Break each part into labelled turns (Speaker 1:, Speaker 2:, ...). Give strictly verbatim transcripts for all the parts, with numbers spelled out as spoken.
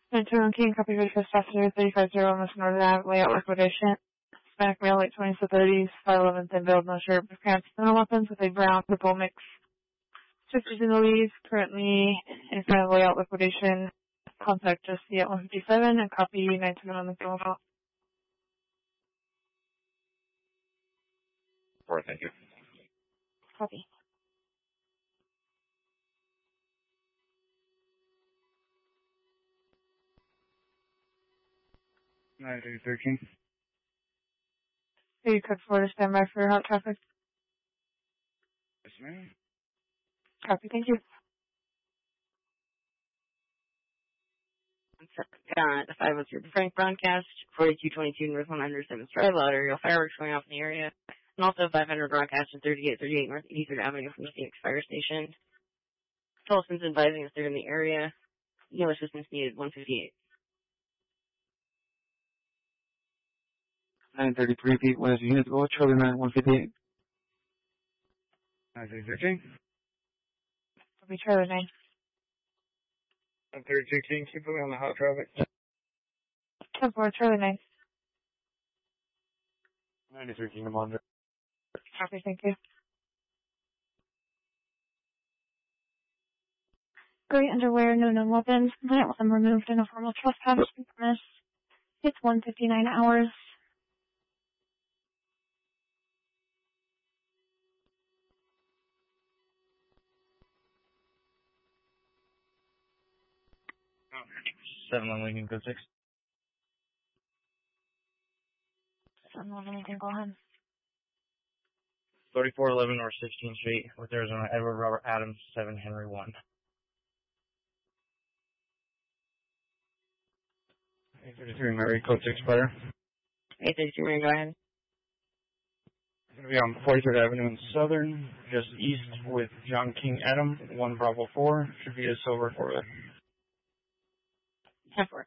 Speaker 1: Nineteen King, copy of the passenger thirty-five zero West Northern Ave, layout liquidation. Hispanic male, late twenties to thirties, five eleven, thin build, no shirt, cramps, no weapons with a brown purple mix. Sisters in the leaves, currently in front of layout liquidation. Contact just the at one fifty-seven and copy nineteen on the phone call.
Speaker 2: Four, thank you.
Speaker 1: Copy.
Speaker 2: nine thirty thirteen.
Speaker 1: Hey, code four to stand by for hot traffic.
Speaker 2: Yes, ma'am.
Speaker 1: Copy, thank you.
Speaker 3: Uh, the five oh three Frank broadcast, forty-two twenty-two North one hundred seventh Drive, loud aerial fireworks going off in the area, and also five hundred broadcast in thirty-eight thirty-eight North eighty-third Avenue from the Phoenix Fire Station. Tolson's advising us they're in the area. No assistance needed, one fifty-eight.
Speaker 2: nine thirty-three feet west, unit go, Charlie nine, one fifty-eight. nine thirty thirteen.
Speaker 1: Copy, Charlie nine.
Speaker 2: nine thirty-two King, keep moving on the hot traffic.
Speaker 1: Code four, Charlie nine.
Speaker 2: ninety-three Kingdom under.
Speaker 1: Copy, thank you. Gray underwear, no known weapons. Complaint with them removed in a formal trespass premise. It's one fifty-nine hours.
Speaker 2: seven one Lincoln, code six.
Speaker 1: seven one Lincoln, go ahead.
Speaker 2: thirty-four eleven North sixteenth Street, with Arizona, Edward Robert Adams, seven Henry one. eight thirty-three Mary, code six, Fire.
Speaker 3: eight thirty-two Mary, go ahead.
Speaker 2: It's going to be on forty-third Avenue in Southern, just east with John King Adam, one Bravo four. Should be a silver Corvette.
Speaker 3: ten four.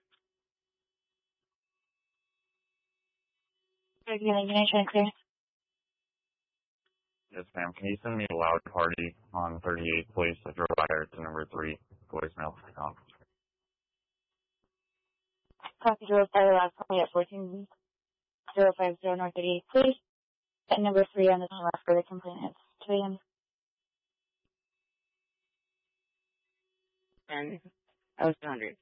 Speaker 4: Yes, ma'am. Can you send me a loud party on thirty-eight, please? I drove by there to number three, voicemail. Um,
Speaker 1: Copy, drove by the last party at fourteen zero five zero North eighty-eight, please. At number three on the left for the complaint is two A M.
Speaker 3: And I was two hundred.